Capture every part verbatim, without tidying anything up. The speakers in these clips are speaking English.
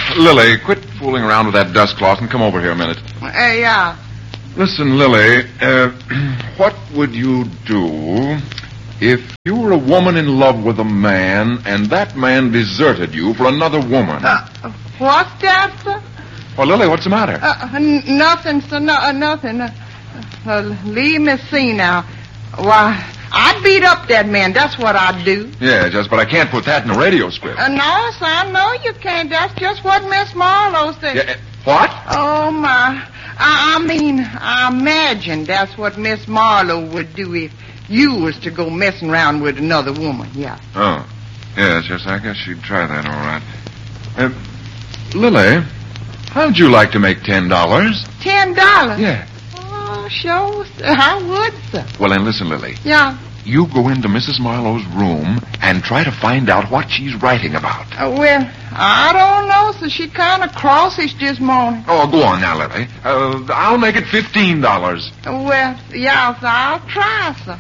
Lily, quit fooling around with that dust cloth and come over here a minute. Uh, yeah. Listen, Lily, uh, what would you do if you were a woman in love with a man and that man deserted you for another woman? Uh, what's that, sir? Well, Lily, what's the matter? Uh, n- nothing, sir. No, uh, nothing. Uh, uh, leave me see now. Why, I'd beat up that man. That's what I'd do. Yeah, just, but I can't put that in a radio script. Uh, no, sir, I know you can't. That's just what Miss Marlowe said. Yeah, uh, what? Oh, my. I, I mean, I imagine that's what Miss Marlowe would do if you was to go messing around with another woman, yeah. Oh, yes, yes, I guess she'd try that, all right. Uh, Lily, how'd you like to make ten dollars? Ten dollars? Yeah. Oh, sure, sir. I would, sir. Well, then listen, Lily. Yeah. You go into Missus Marlowe's room and try to find out what she's writing about. Uh, well, I don't know, sir. She kind of crossish this morning. Oh, go on now, Lily. Uh, I'll make it fifteen dollars. Uh, well, yeah, sir, I'll try, sir.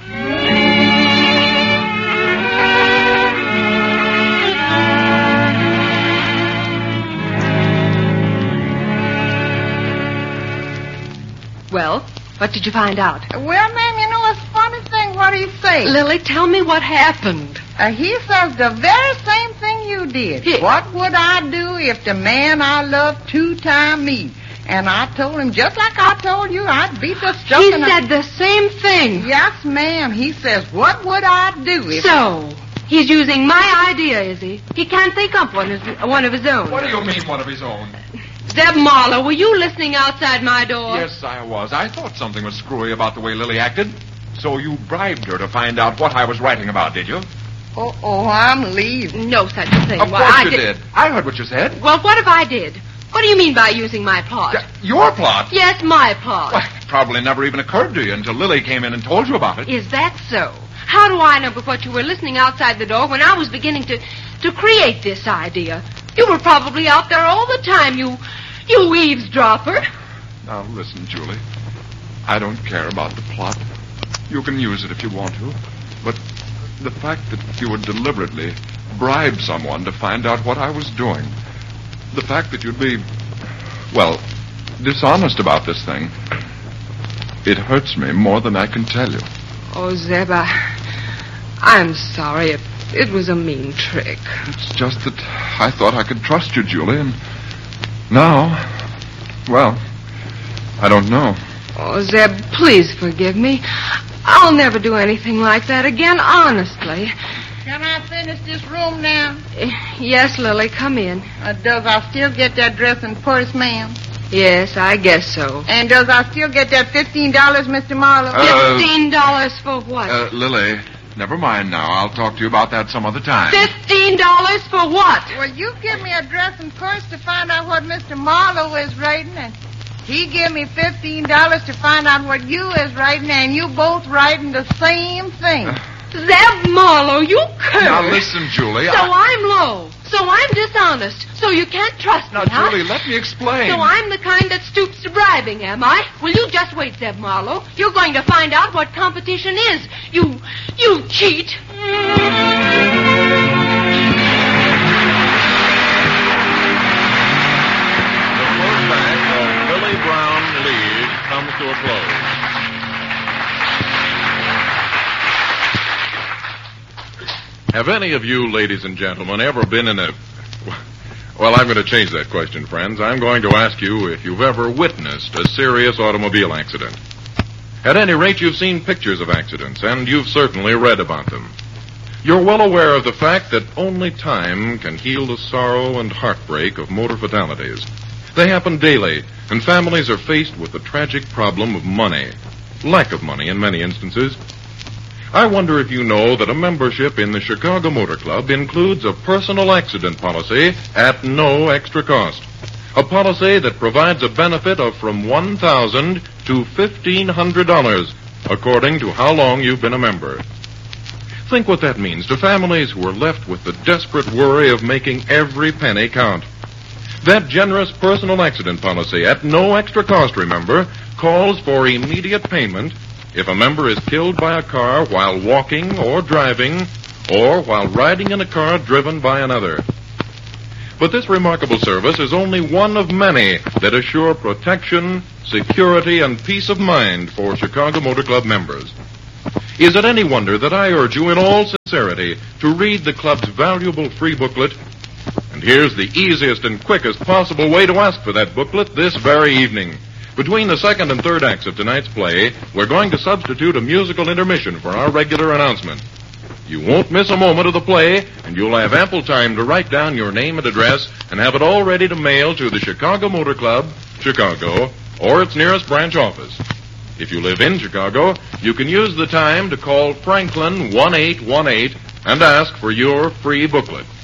Well, what did you find out? Well, ma'am, you know, it's a funny thing what he says. Lily, tell me what happened. Uh, he says the very same thing you did. He- What would I do if the man I love two-time me? And I told him, just like I told you, I'd beat the stuff He in said the... the same thing. Yes, ma'am. He says, what would I do if... So, he's using my idea, is he? He can't think up one, of- one of his own. What do you mean, one of his own? Zeb Marlowe, were you listening outside my door? Yes, I was. I thought something was screwy about the way Lily acted. So you bribed her to find out what I was writing about, did you? Oh, oh, I'm leaving. No such a thing. Of Well, course I you did. I heard what you said. Well, what if I did? What do you mean by using my plot? Yeah, your plot? Yes, my plot. Well, it probably never even occurred to you until Lily came in and told you about it. Is that so? How do I know but what you were listening outside the door when I was beginning to, to create this idea? You were probably out there all the time, you, you eavesdropper. Now, listen, Julie. I don't care about the plot. You can use it if you want to. But the fact that you would deliberately bribe someone to find out what I was doing, the fact that you'd be, well, dishonest about this thing, it hurts me more than I can tell you. Oh, Zeb, I, I'm sorry. It, it was a mean trick. It's just that I thought I could trust you, Julie, and now, well, I don't know. Oh, Zeb, please forgive me. I'll never do anything like that again, honestly. Can I finish this room now? Uh, Yes, Lily, come in. Uh, does I still get that dress and purse, ma'am? Yes, I guess so. And does I still get that fifteen dollars, Mister Marlowe? Uh, Fifteen dollars for what? Uh, Lily, never mind now. I'll talk to you about that some other time. Fifteen dollars for what? Well, you give me a dress and purse to find out what Mister Marlowe is writing, and he give me fifteen dollars to find out what you is writing, and you both writing the same thing. Uh, Zeb Marlowe, you curse. Now, listen, Julie. So I... I'm low. So I'm dishonest. So you can't trust me, Now, huh? Julie, let me explain. So I'm the kind that stoops to bribing, am I? Well, you just wait, Zeb Marlowe. You're going to find out what competition is. You, you cheat. The first act of Billy Brown League comes to a close. Have any of you, ladies and gentlemen, ever been in a... Well, I'm going to change that question, friends. I'm going to ask you if you've ever witnessed a serious automobile accident. At any rate, you've seen pictures of accidents, and you've certainly read about them. You're well aware of the fact that only time can heal the sorrow and heartbreak of motor fatalities. They happen daily, and families are faced with the tragic problem of money. Lack of money in many instances. I wonder if you know that a membership in the Chicago Motor Club includes a personal accident policy at no extra cost. A policy that provides a benefit of from one thousand dollars to fifteen hundred dollars, according to how long you've been a member. Think what that means to families who are left with the desperate worry of making every penny count. That generous personal accident policy, at no extra cost, remember, calls for immediate payment if a member is killed by a car while walking or driving, or while riding in a car driven by another. But this remarkable service is only one of many that assure protection, security, and peace of mind for Chicago Motor Club members. Is it any wonder that I urge you in all sincerity to read the club's valuable free booklet? And here's the easiest and quickest possible way to ask for that booklet this very evening. Between the second and third acts of tonight's play, we're going to substitute a musical intermission for our regular announcement. You won't miss a moment of the play, and you'll have ample time to write down your name and address and have it all ready to mail to the Chicago Motor Club, Chicago, or its nearest branch office. If you live in Chicago, you can use the time to call Franklin one eight one eight and ask for your free booklet.